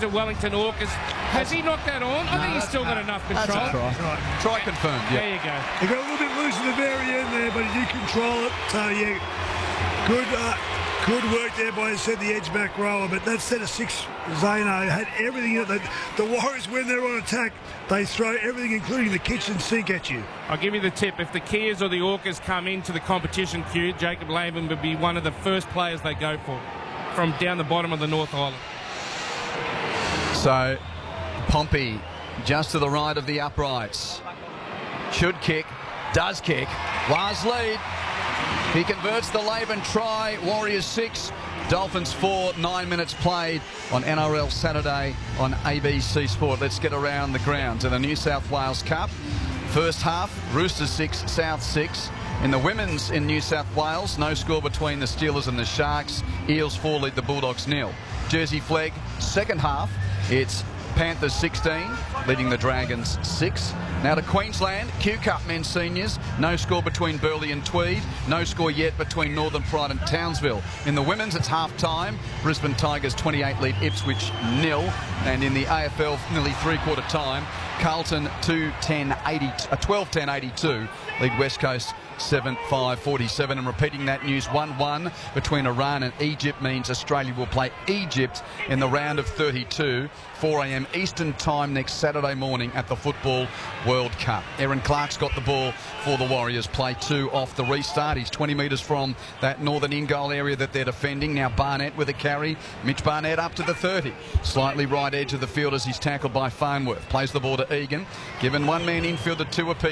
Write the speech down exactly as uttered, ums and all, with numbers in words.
to Wellington Orcas. Has he knocked that on? I No, think he's still got no, enough that's control. a try. Right. Try confirmed, yeah. There you go. He got a little bit loose at the very end there, but he did control it. So, yeah, good uh, good work there by, said the edge back rower. But that set of six, Zano, had everything. The, the Warriors, when they're on attack, they throw everything, including the kitchen sink, at you. I'll give you the tip. If the Kias or the Orcas come into the competition queue, Jacob Laban would be one of the first players they go for from down the bottom of the North Island. So, Pompey just to the right of the uprights. Should kick, does kick. Lars lead. He converts the Laban try. Warriors six, Dolphins four. Nine minutes played on N R L Saturday on A B C Sport. Let's get around the grounds in the New South Wales Cup. First half, Roosters six, South six. In the women's in New South Wales, no score between the Steelers and the Sharks. Eels four lead the Bulldogs nil. Jersey Flegg, second half, it's Panthers sixteen, leading the Dragons six. Now to Queensland, Q Cup men's seniors. No score between Burleigh and Tweed. No score yet between Northern Pride and Townsville. In the women's, it's half-time. Brisbane Tigers twenty-eight lead Ipswich nil. And in the A F L, nearly three-quarter time, Carlton two ten eighty, uh, twelve ten eighty-two lead West Coast seven five forty-seven. And repeating that news, one one between Iran and Egypt means Australia will play Egypt in the round of thirty-two, four a m Eastern time next Saturday morning at the Football World Cup. Aaron Clark's got the ball for the Warriors. Play two off the restart. He's twenty metres from that northern in-goal area that they're defending. Now Barnett with a carry. Mitch Barnett up to the thirty. Slightly right edge of the field as he's tackled by Farnworth. Plays the ball to Egan. Given one man infield to two apiece.